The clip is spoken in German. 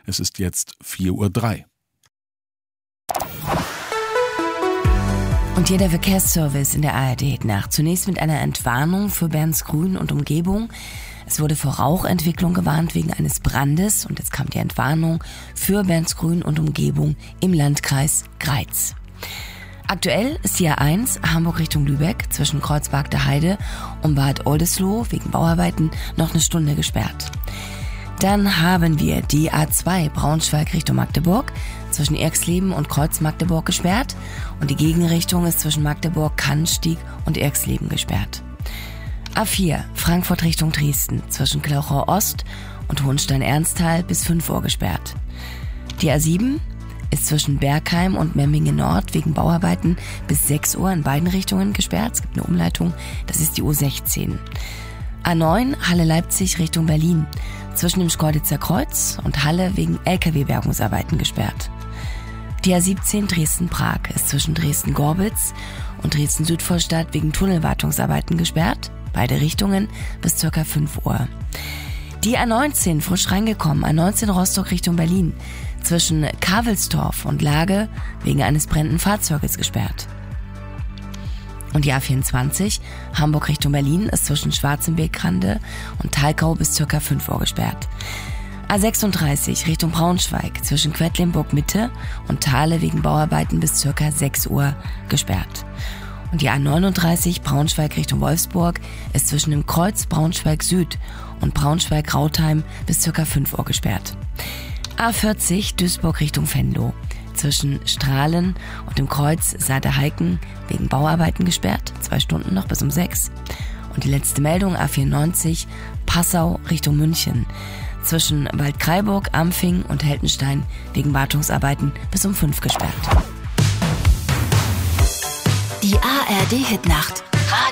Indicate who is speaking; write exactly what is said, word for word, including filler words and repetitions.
Speaker 1: Es ist jetzt vier Uhr drei.
Speaker 2: Und hier der Verkehrsservice in der A R D-Nacht. Zunächst mit einer Entwarnung für Bernsgrün und Umgebung. Es wurde vor Rauchentwicklung gewarnt wegen eines Brandes. Und jetzt kam die Entwarnung für Bernsgrün und Umgebung im Landkreis Greiz. Aktuell ist die A eins Hamburg Richtung Lübeck zwischen Kreuzberg der Heide und Bad Oldesloe wegen Bauarbeiten noch eine Stunde gesperrt. Dann haben wir die A zwei Braunschweig Richtung Magdeburg zwischen Erxleben und Kreuz Magdeburg gesperrt und die Gegenrichtung ist zwischen Magdeburg, Kannstieg und Erxleben gesperrt. A vier Frankfurt Richtung Dresden zwischen Klauchau Ost und Hohenstein-Ernsthal bis fünf Uhr gesperrt. Die A sieben ist zwischen Bergheim und Memmingen Nord wegen Bauarbeiten bis sechs Uhr in beiden Richtungen gesperrt. Es gibt eine Umleitung, das ist die U sechzehn. A neun Halle-Leipzig Richtung Berlin zwischen dem Schkeuditzer Kreuz und Halle wegen L K W-Bergungsarbeiten gesperrt. Die A siebzehn Dresden-Prag ist zwischen Dresden-Gorbitz und Dresden-Südvorstadt wegen Tunnelwartungsarbeiten gesperrt, beide Richtungen bis ca. fünf Uhr. Die A neunzehn frisch reingekommen, A neunzehn Rostock Richtung Berlin zwischen Kavelsdorf und Lage wegen eines brennenden Fahrzeuges gesperrt. Und die A vierundzwanzig Hamburg Richtung Berlin ist zwischen Schwarzenberg-Grande und Thalkau bis ca. fünf Uhr gesperrt. A sechsunddreißig Richtung Braunschweig zwischen Quedlinburg-Mitte und Thale wegen Bauarbeiten bis ca. sechs Uhr gesperrt. Und die A neununddreißig Braunschweig Richtung Wolfsburg ist zwischen dem Kreuz Braunschweig Süd und Braunschweig-Rautheim bis ca. fünf Uhr gesperrt. A vierzig Duisburg Richtung Venlo zwischen Strahlen und dem Kreuz Saade-Heiken wegen Bauarbeiten gesperrt, zwei Stunden noch bis um sechs. Und die letzte Meldung A vierundneunzig Passau Richtung München zwischen Waldkraiburg, Ampfing und Heldenstein wegen Wartungsarbeiten bis um fünf gesperrt.
Speaker 3: Die A R D-Hitnacht.